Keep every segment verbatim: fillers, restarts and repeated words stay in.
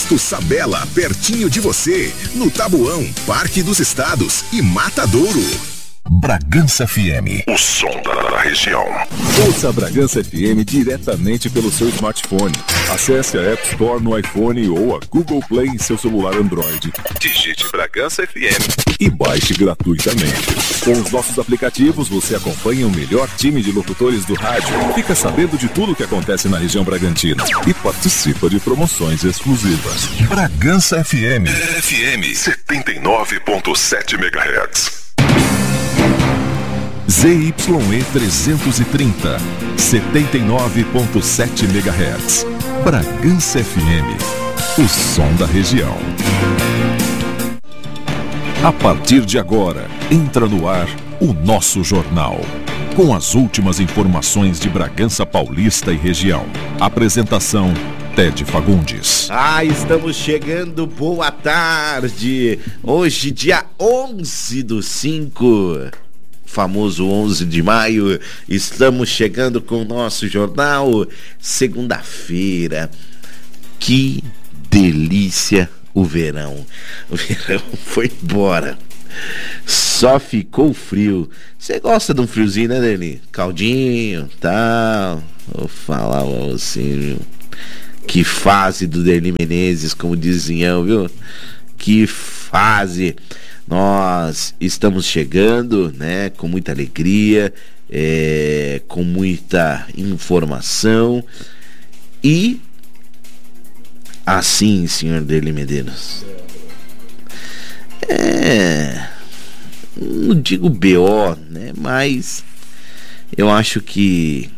Posto Sabela, pertinho de você, no Tabuão, Parque dos Estados e Matadouro. Bragança F M, o som da região. Ouça a Bragança F M diretamente pelo seu smartphone. Acesse a App Store no iPhone ou a Google Play em seu celular Android. Digite Bragança F M e baixe gratuitamente. Com os nossos aplicativos, você acompanha o melhor time de locutores do rádio, fica sabendo de tudo o que acontece na região Bragantina e participa de promoções exclusivas. Bragança F M, F M setenta e nove ponto sete megahertz. Z Y E trezentos e trinta, setenta e nove ponto sete megahertz. Bragança F M, o som da região. A partir de agora, entra no ar o nosso jornal, com as últimas informações de Bragança Paulista e região. Apresentação, Ted Fagundes. Ah, estamos chegando, boa tarde. Hoje, dia onze do cinco, famoso onze de maio, estamos chegando com o nosso jornal, segunda-feira. Que delícia o verão. O verão foi embora. Só ficou frio. Você gosta de um friozinho, né, Deni? Caldinho, tal. Vou falar pra você, viu? Que fase do Deni Menezes, como diziam, viu? Que fase. Nós estamos chegando, né, com muita alegria, é, com muita informação e assim, senhor Deli Medeiros, é, não digo B O, né, mas eu acho que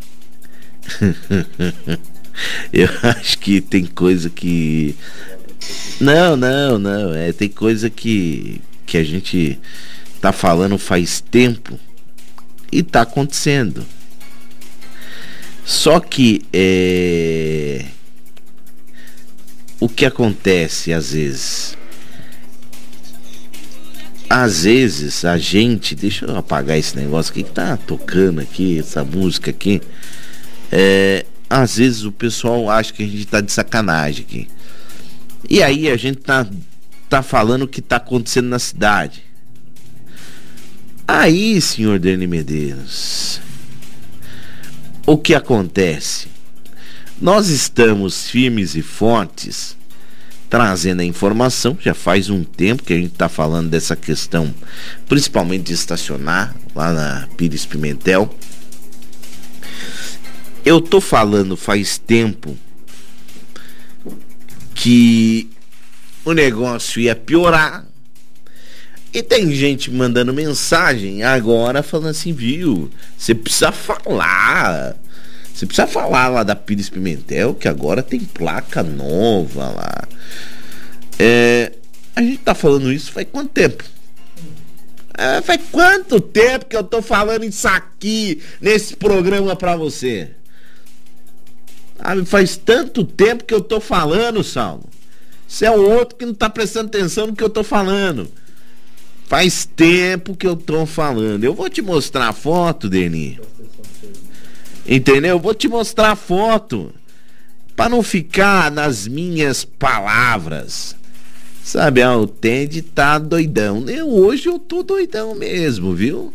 eu acho que tem coisa que não, não, não, é, tem coisa que que a gente tá falando faz tempo e tá acontecendo. Só que é... o que acontece às vezes? Às vezes a gente... Deixa eu apagar esse negócio aqui que tá tocando aqui, essa música aqui. É... Às vezes o pessoal acha que a gente tá de sacanagem aqui. E aí a gente tá... tá falando o que tá acontecendo na cidade. Aí, senhor Deni Medeiros, o que acontece? Nós estamos firmes e fortes trazendo a informação. Já faz um tempo que a gente tá falando dessa questão, principalmente de estacionar lá na Pires Pimentel. Eu tô falando faz tempo que o negócio ia piorar. E tem gente mandando mensagem agora falando assim, viu? Você precisa falar. Você precisa falar lá da Pires Pimentel, que agora tem placa nova lá. É, a gente tá falando isso faz quanto tempo? É, faz quanto tempo que eu tô falando isso aqui nesse programa pra você? Ah, faz tanto tempo que eu tô falando, Saulo. Você é o outro que não tá prestando atenção no que eu tô falando. Faz tempo que eu tô falando. Eu vou te mostrar a foto, Deni. Entendeu? Eu vou te mostrar a foto. Pra não ficar nas minhas palavras. Sabe, ah, o Ted tá doidão. Eu, hoje eu tô doidão mesmo, viu?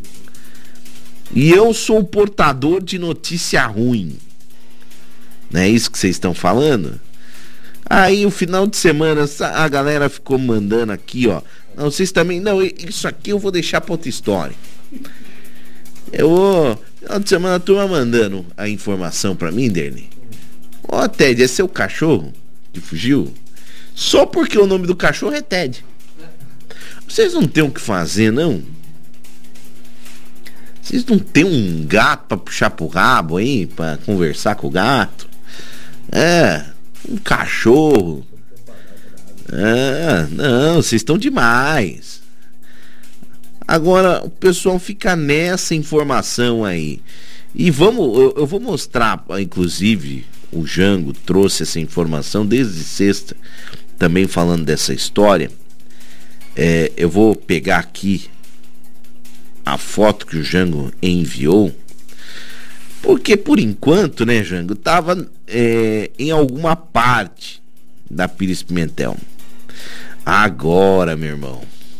E eu sou o portador de notícia ruim. Não é isso que vocês estão falando? Aí o final de semana a galera ficou mandando aqui, ó. Não, vocês também. Não, isso aqui eu vou deixar pra outra história. Eu, final de semana a turma mandando a informação pra mim, Deni. Ó, Ted, é seu cachorro que fugiu? Só porque o nome do cachorro é Ted. Vocês não tem o que fazer, não? Vocês não tem um gato pra puxar pro rabo aí, pra conversar com o gato? É, um cachorro. É, não, vocês estão demais. Agora o pessoal fica nessa informação aí. E vamos, eu, eu vou mostrar, inclusive, o Jango trouxe essa informação desde sexta, também falando dessa história. É, eu vou pegar aqui a foto que o Jango enviou, porque por enquanto, né, Jango, tava é, em alguma parte da Pires Pimentel. Agora, meu irmão,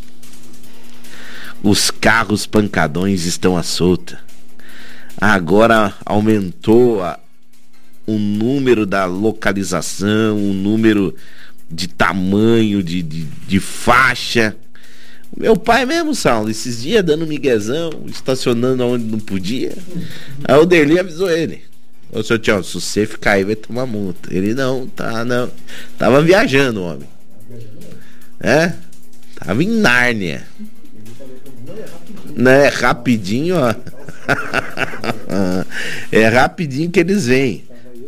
os carros pancadões estão à solta. Agora aumentou a, o número da localização, o número de tamanho, de, de, de faixa. Meu pai mesmo, Saulo, esses dias dando miguezão, estacionando onde não podia. Aí o Derli avisou ele: ô seu tio, se você ficar aí vai tomar multa. Ele não, tá, não. Tava viajando o homem. É? Tava em Nárnia. Não, é rapidinho, ó. É rapidinho que eles vêm.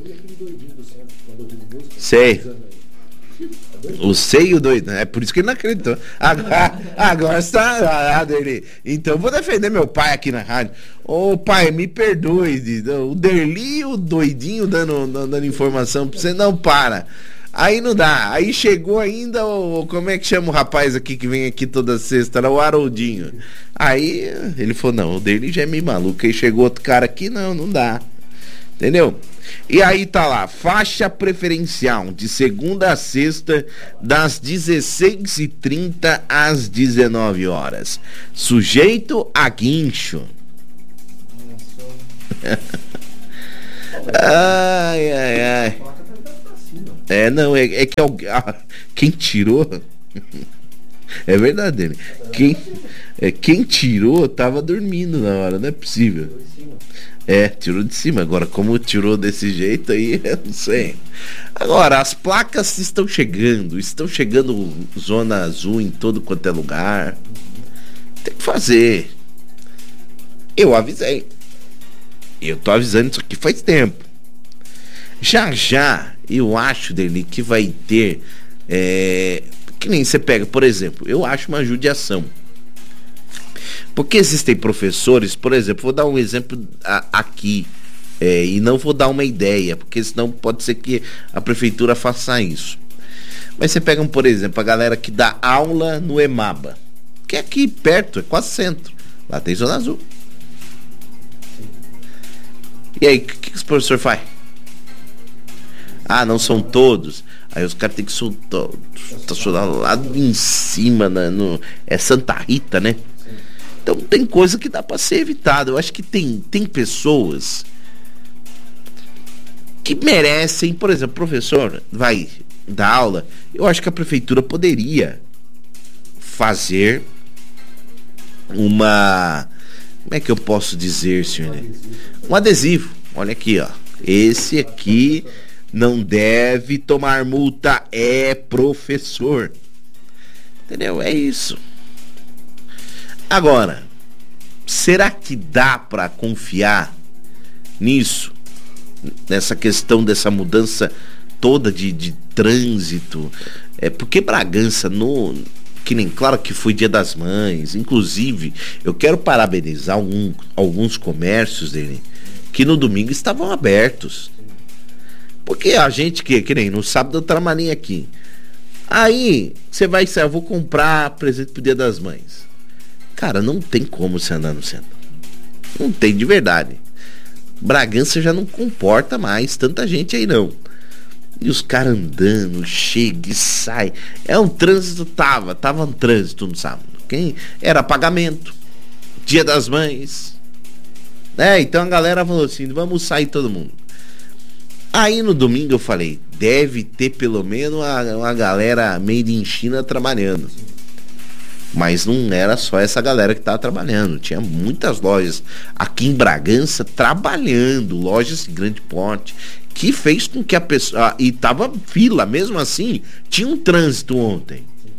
Sei. O seio doido, é por isso que ele não acreditou. Agora, agora está errado ele. Então eu vou defender meu pai aqui na rádio. Ô pai, me perdoe. O Derli, o doidinho dando, dando informação pra você, não para. Aí não dá. Aí chegou ainda o. Como é que chama o rapaz aqui que vem aqui toda sexta? Era o Haroldinho. Aí ele falou: não, o Derli já é meio maluco. Aí chegou outro cara aqui, não, não dá. Entendeu? E aí tá lá, faixa preferencial de segunda a sexta, das dezesseis e trinta às dezenove horas. Sujeito a guincho. Ai, ai, ai. É, não, é, é que alguém, ah, quem tirou. É verdade, né? Quem, é, quem tirou tava dormindo na hora, não é possível. É, tirou de cima. Agora, como tirou desse jeito aí, eu não sei. Agora, as placas estão chegando. Estão chegando zona azul em todo quanto é lugar. Tem que fazer. Eu avisei. Eu tô avisando isso aqui faz tempo. Já já, eu acho, dele que vai ter... É, que nem você pega, por exemplo, eu acho uma judiação. Porque existem professores, por exemplo, vou dar um exemplo a, aqui, é, e não vou dar uma ideia, porque senão pode ser que a prefeitura faça isso. Mas você pega, por exemplo, a galera que dá aula no EMABA, que é aqui perto, é quase centro, lá tem zona azul. E aí, o que, que os professores fazem? Ah, não são todos. Aí os caras têm que soltar, estacionar lá em cima, né, no, é Santa Rita, né? Então tem coisa que dá para ser evitada. Eu acho que tem, tem pessoas que merecem, por exemplo, professor vai dar aula. Eu acho que a prefeitura poderia fazer uma... Como é que eu posso dizer, senhor? Um adesivo. Olha aqui, ó. Esse aqui não deve tomar multa, é professor. Entendeu? É isso. Agora, será que dá para confiar nisso? Nessa questão dessa mudança toda de, de trânsito? É porque Bragança, no, que nem claro que foi Dia das Mães, inclusive eu quero parabenizar algum, alguns comércios dele que no domingo estavam abertos. Porque a gente que, que nem no sábado eu trabalhei aqui. Aí você vai dizer, eu vou comprar presente pro Dia das Mães. Cara, não tem como você andar no centro. Não tem, de verdade. Bragança já não comporta mais tanta gente aí, não. E os caras andando, chega e sai. É um trânsito, tava, tava um trânsito no sábado. Quem? Era pagamento. Dia das Mães. É, então a galera falou assim, vamos sair todo mundo. Aí no domingo eu falei, deve ter pelo menos uma, uma galera made in China trabalhando. Mas não era só essa galera que estava trabalhando. Tinha muitas lojas aqui em Bragança trabalhando, lojas de grande porte, que fez com que a pessoa... E tava fila, mesmo assim, tinha um trânsito ontem.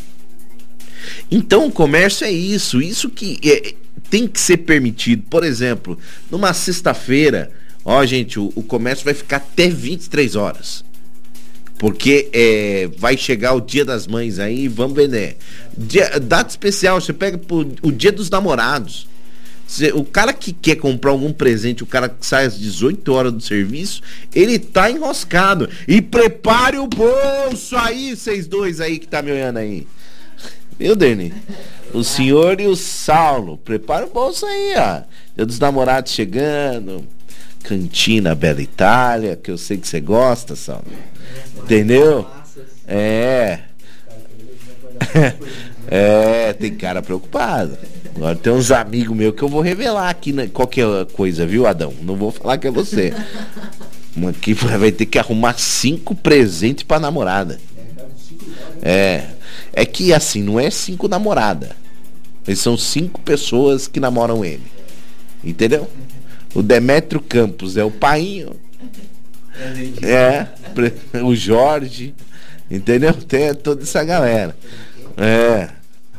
Então o comércio é isso, isso que é, tem que ser permitido. Por exemplo, numa sexta-feira, ó gente, o, o comércio vai ficar até vinte e três horas. Porque é, vai chegar o Dia das Mães aí, vamos vender. Dia, data especial, você pega pro, o Dia dos Namorados. Você, o cara que quer comprar algum presente, o cara que sai às dezoito horas do serviço, ele tá enroscado. E prepare o bolso aí, vocês dois aí que tá me olhando aí. Viu, Dani? O senhor e o Saulo, prepara o bolso aí, ó. Dia dos Namorados chegando. Cantina Bela Itália, que eu sei que você gosta, Saulo. Entendeu? É. É, tem cara preocupado. Agora tem uns amigos meus que eu vou revelar aqui, né? Qualquer coisa, viu, Adão? Não vou falar que é você. Aqui vai ter que arrumar cinco presentes pra namorada. É. É que assim, não é cinco namoradas. Eles são cinco pessoas que namoram ele. Entendeu? O Demétrio Campos é o painho. É. O Jorge. Entendeu? Tem toda essa galera. É.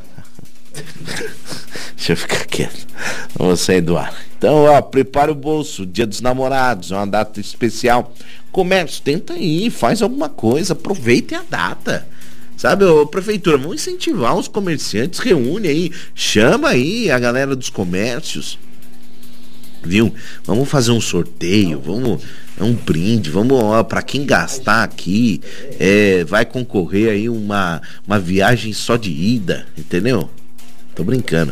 Deixa eu ficar quieto. Não vou sair do ar. Então, ó, prepara o bolso. Dia dos Namorados, é uma data especial. Comércio, tenta aí, faz alguma coisa, aproveitem a data. Sabe, ô, prefeitura, vamos incentivar os comerciantes, reúne aí, chama aí a galera dos comércios. Viu? Vamos fazer um sorteio, vamos, é um brinde, vamos, ó, pra quem gastar aqui, é, vai concorrer aí uma, uma viagem só de ida, entendeu? Tô brincando.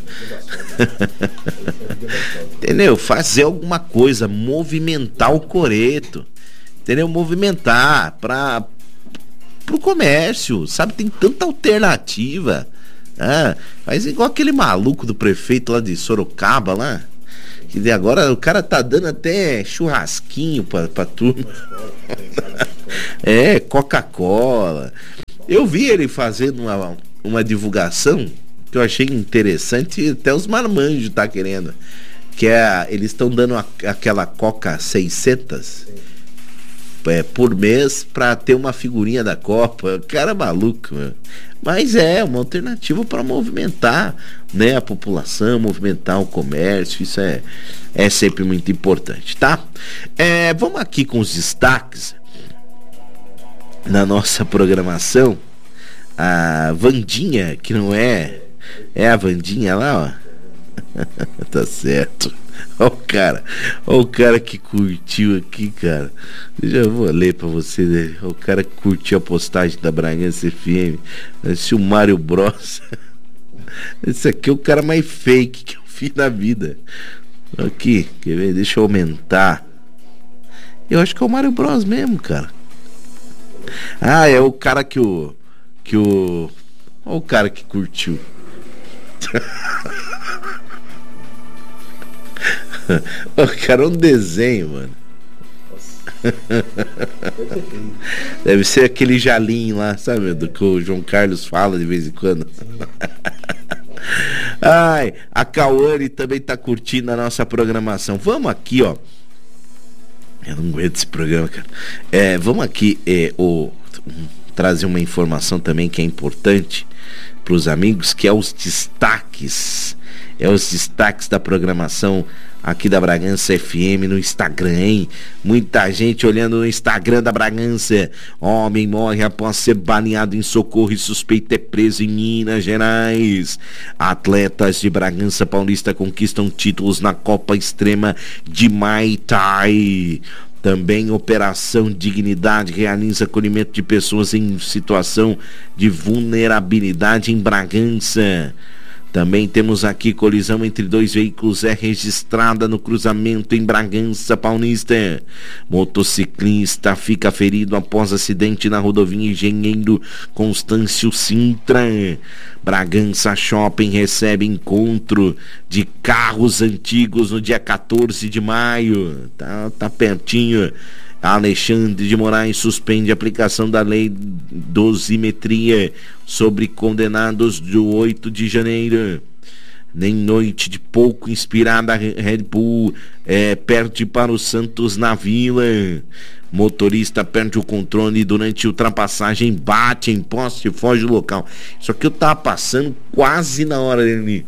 Entendeu? Fazer alguma coisa, movimentar o coreto, entendeu? Movimentar pra, pro comércio, sabe? Tem tanta alternativa. Ah, faz igual aquele maluco do prefeito lá de Sorocaba, lá. Que agora o cara tá dando até churrasquinho pra, pra turma. É, Coca-Cola. Eu vi ele fazendo uma, uma divulgação que eu achei interessante, e até os marmanjos tá querendo. Que é, eles estão dando a, aquela Coca seiscentos é, por mês pra ter uma figurinha da Copa. Cara maluco, meu. Mas é uma alternativa para movimentar, né, a população, movimentar o comércio. Isso é, é sempre muito importante, tá? É, vamos aqui com os destaques na nossa programação. A Vandinha, que não é... É a Vandinha lá, ó. Tá certo. Ó o cara, ó o cara que curtiu aqui, cara. Eu já vou ler pra você, né? O cara que curtiu a postagem da Bragança F M. Esse o Mário Bros. Esse aqui é o cara mais fake que eu vi na vida. Aqui, quer ver? Deixa eu aumentar. Eu acho que é o Mário Bros mesmo, cara. Ah, é o cara que o... Que o... Ó o cara que curtiu. O cara é um desenho, mano. Deve ser aquele Jalim lá, sabe? Do que o João Carlos fala de vez em quando. Ai, a Cauane também tá curtindo a nossa programação. Vamos aqui, ó. Eu não aguento esse programa, cara. É, vamos aqui é, o, um, trazer uma informação também que é importante para os amigos, que é os destaques. É os destaques da programação aqui da Bragança F M no Instagram, hein? Muita gente olhando no Instagram da Bragança. Homem morre após ser baleado em Socorro e suspeito é preso em Minas Gerais. Atletas de Bragança Paulista conquistam títulos na Copa Extrema de Muay Thai. Também Operação Dignidade realiza acolhimento de pessoas em situação de vulnerabilidade em Bragança. Também temos aqui colisão entre dois veículos é registrada no cruzamento em Bragança Paulista. Motociclista fica ferido após acidente na rodovia Engenheiro Constâncio Sintra. Bragança Shopping recebe encontro de carros antigos no dia quatorze de maio. Tá, tá pertinho. Alexandre de Moraes suspende a aplicação da lei dosimetria sobre condenados do oito de janeiro. Nem noite de pouco inspirada, Red Bull é, perde para o Santos na Vila. Motorista perde o controle durante ultrapassagem, bate em poste e foge do local. Isso aqui eu tava passando quase na hora dele.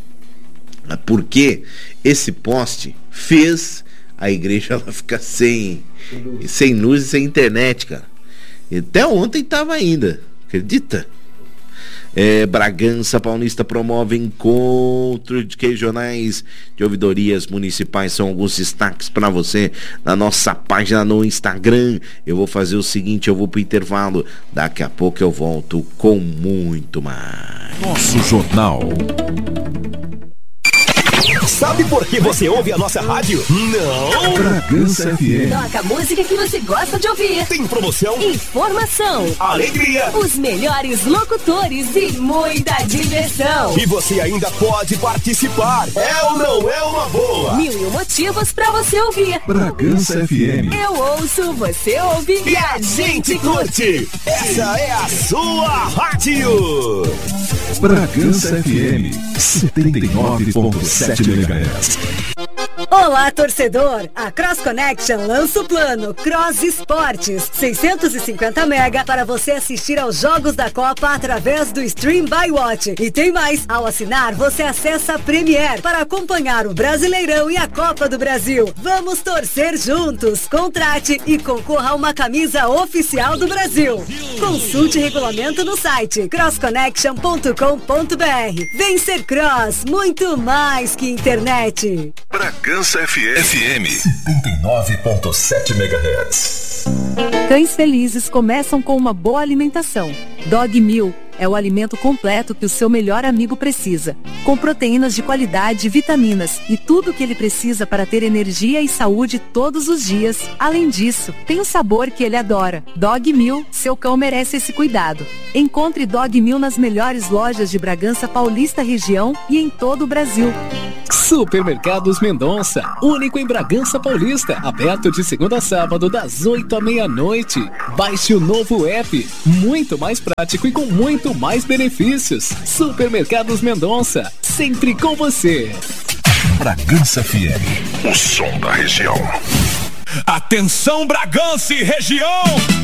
Porque esse poste fez a igreja ela ficar sem, sem luz e sem internet, cara. E até ontem tava ainda, acredita? É, Bragança Paulista promove encontro de regionais de ouvidorias municipais. São alguns destaques para você na nossa página no Instagram. Eu vou fazer o seguinte, eu vou pro intervalo. Daqui a pouco eu volto com muito mais. Nosso Jornal. Sabe por que você ouve a nossa rádio? Não! Bragança F M. Toca a música que você gosta de ouvir. Tem promoção, informação, alegria, os melhores locutores e muita diversão. E você ainda pode participar. É ou não é uma boa? Mil e um motivos pra você ouvir. Bragança F M. Eu ouço, você ouve e a gente curte. Essa é a sua rádio. Bragança F M setenta e nove ponto sete megahertz. Olá, torcedor! A Cross Connection lança o plano Cross Esportes, seiscentos e cinquenta mega para você assistir aos jogos da Copa através do Stream by Watch. E tem mais! Ao assinar, você acessa a Premier para acompanhar o Brasileirão e a Copa do Brasil. Vamos torcer juntos! Contrate e concorra a uma camisa oficial do Brasil. Consulte regulamento no site cross connection ponto com ponto br. Vem ser Cross, muito mais que internet. Bragança F M setenta e nove ponto sete megahertz. Cães felizes começam com uma boa alimentação. Dog Meal é o alimento completo que o seu melhor amigo precisa, com proteínas de qualidade, vitaminas e tudo o que ele precisa para ter energia e saúde todos os dias. Além disso, tem o sabor que ele adora. Dog Meal, seu cão merece esse cuidado. Encontre Dog Meal nas melhores lojas de Bragança Paulista região e em todo o Brasil. Supermercados Mendonça, único em Bragança Paulista, aberto de segunda a sábado das oito à meia-noite. Baixe o novo app, muito mais prático e com muito mais benefícios. Supermercados Mendonça, sempre com você. Bragança F M, o som da região. Atenção, Bragança e região!